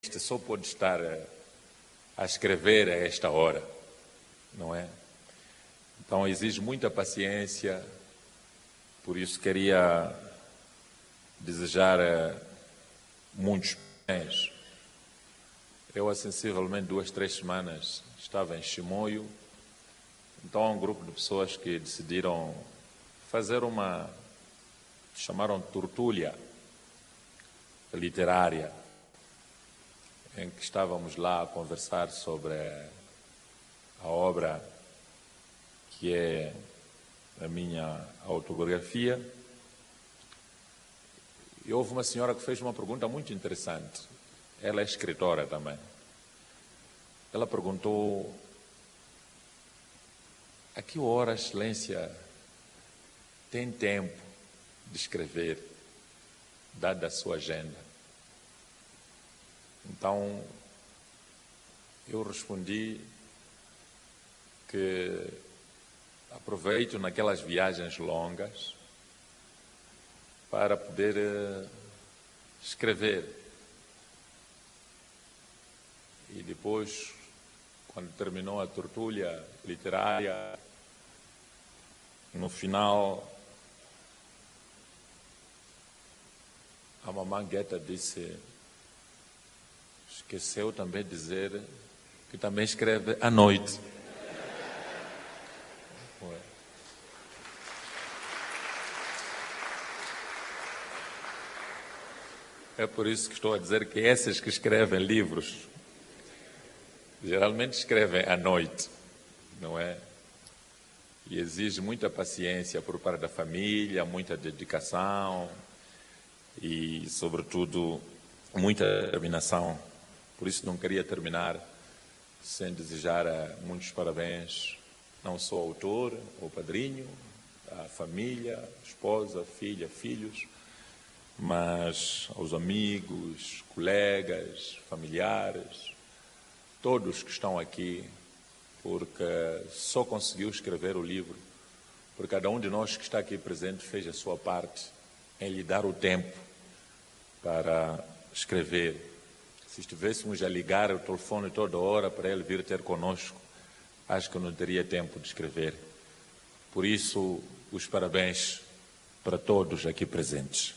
este só pode estar a escrever a esta hora, não é? Então exige muita paciência, por isso queria desejar muitos parabéns. Eu, há sensivelmente 2, 3 semanas, estava em Chimoio, então há um grupo de pessoas que decidiram fazer chamaram tertúlia literária, em que estávamos lá a conversar sobre a obra que é a minha autobiografia. E houve uma senhora que fez uma pergunta muito interessante. Ela é escritora também. Ela perguntou: a que hora a Excelência tem tempo de escrever, dada a sua agenda? Então, eu respondi que aproveito naquelas viagens longas para poder escrever. E depois, quando terminou a tertúlia literária, no final, a mamãe Guetta disse: esqueceu também de dizer que também escreve à noite. É por isso que estou a dizer que esses que escrevem livros geralmente escrevem à noite, não é? E exige muita paciência por parte da família, muita dedicação e, sobretudo, muita determinação. Por isso não queria terminar sem desejar muitos parabéns, não só ao autor, ao padrinho, à família, esposa, filha, filhos, mas aos amigos, colegas, familiares, todos que estão aqui, porque só conseguiu escrever o livro porque cada um de nós que está aqui presente fez a sua parte em lhe dar o tempo para escrever. Se estivéssemos a ligar o telefone toda hora para ele vir ter conosco, acho que não teria tempo de escrever. Por isso, os parabéns para todos aqui presentes.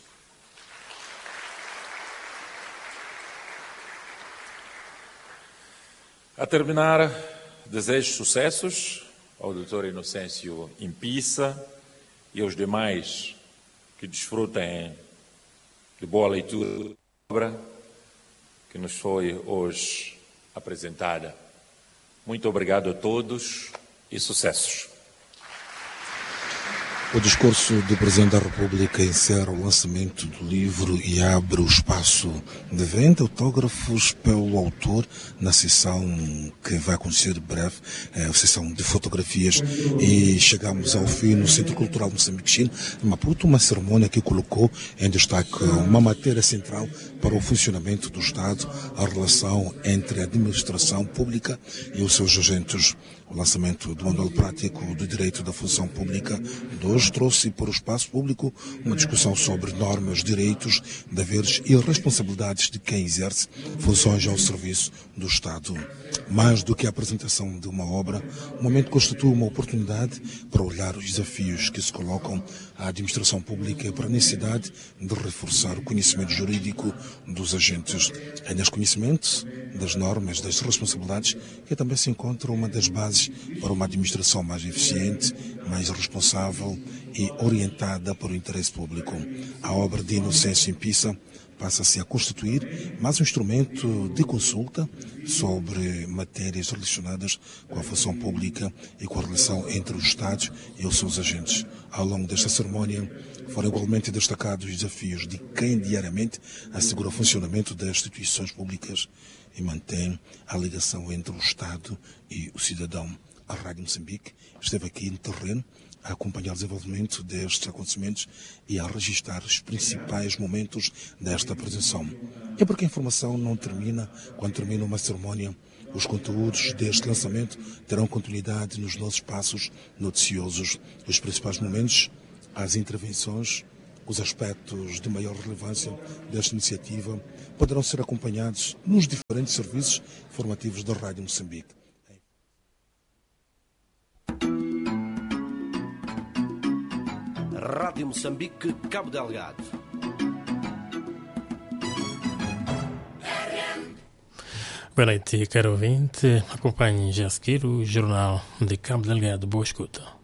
A terminar, desejo sucessos ao Dr. Inocêncio Impissa e aos demais que desfrutem de boa leitura da obra que nos foi hoje apresentada. Muito obrigado a todos e sucessos. O discurso do Presidente da República encerra o lançamento do livro e abre o espaço de venda autógrafos pelo autor na sessão que vai acontecer breve, a sessão de fotografias. E chegamos ao fim no Centro Cultural Moçambique Chino, em Maputo, uma cerimônia que colocou em destaque uma matéria central para o funcionamento do Estado, a relação entre a administração pública e os seus agentes. O lançamento do Manual Prático do Direito da Função Pública de hoje trouxe para o espaço público uma discussão sobre normas, direitos, deveres e responsabilidades de quem exerce funções ao serviço do Estado. Mais do que a apresentação de uma obra, o momento constitui uma oportunidade para olhar os desafios que se colocam à administração pública para a necessidade de reforçar o conhecimento jurídico dos agentes. É nesse conhecimento das normas, das responsabilidades, que também se encontra uma das bases para uma administração mais eficiente, mais responsável e orientada para o interesse público. A obra de Inocêncio Impissa passa-se a constituir mais um instrumento de consulta sobre matérias relacionadas com a função pública e com a relação entre os Estados e os seus agentes. Ao longo desta cerimónia, foram igualmente destacados os desafios de quem diariamente assegura o funcionamento das instituições públicas e mantém a ligação entre o Estado e o cidadão. A Rádio Moçambique esteve aqui no terreno a acompanhar o desenvolvimento destes acontecimentos e a registrar os principais momentos desta apresentação. É porque a informação não termina quando termina uma cerimónia. Os conteúdos deste lançamento terão continuidade nos nossos espaços noticiosos. Os principais momentos, as intervenções, Os aspectos de maior relevância desta iniciativa poderão ser acompanhados nos diferentes serviços formativos da Rádio Moçambique. Rádio Moçambique, Cabo Delgado. Boa noite, caro ouvinte. Acompanhe já a seguir o Jornal de Cabo Delgado. Boa escuta.